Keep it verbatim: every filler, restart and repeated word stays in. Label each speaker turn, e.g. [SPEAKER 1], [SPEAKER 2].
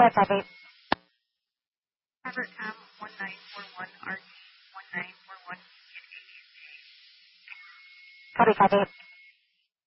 [SPEAKER 1] What, copy?
[SPEAKER 2] Robert M one nine four one R T one nine four one.
[SPEAKER 1] Copy, copy.